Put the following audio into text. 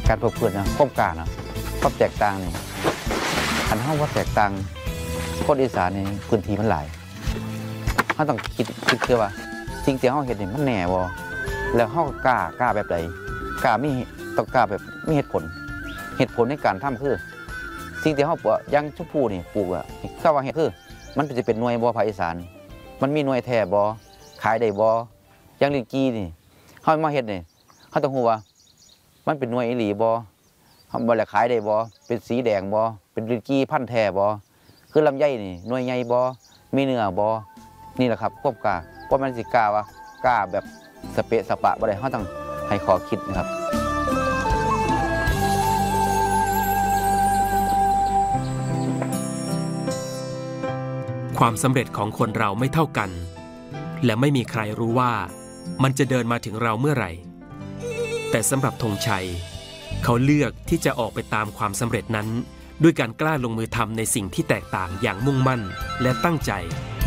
การเพื่อนนะความกล้านะความแตกต่างนี่อันเฮาว่าแตกต่างคนอีสานนี่พื้นที่มันหลายเฮาต้องคิดคือว่าสิ่งที่เฮาเฮ็ดนี่มันแน่บ่แล้วเฮากล้าแบบใดกล้ามีต้องกล้าแบบมีเหตุผลในการทำคือสิ่งที่เฮาปลูกอย่างชมพู่นี่ปลูกอ่ะก็ว่าเฮ็ดคือมันจะเป็นหน่วยบ่ภาคอีสานมันมีหน่วยแท้บ่ขายได้บ่อย่างลิ้นจี่นี่เฮามาเฮ็ดนี่เฮาต้องรู้ว่ามันเป็นหน่วยอีหลีบ่เฮาบ่ได้ขายได้บ่เป็นสีแดงบ่เป็นลิ้นจี่พันธุ์แท้บ่คือลำไยนี่หน่วยใหญ่บ่มีเนื้อบ่นี่แหละครับความกล้าว่ามันสิกล้าว่ากล้าแบบสเปะสปะบ่ได้เฮาต้องให้ข้อคิดนะครับความสำเร็จของคนเราไม่เท่ากันและไม่มีใครรู้ว่ามันจะเดินมาถึงเราเมื่อไหร่แต่สำหรับธงชัยเขาเลือกที่จะออกไปตามความสำเร็จนั้นด้วยการกล้าลงมือทำในสิ่งที่แตกต่างอย่างมุ่งมั่นและตั้งใจ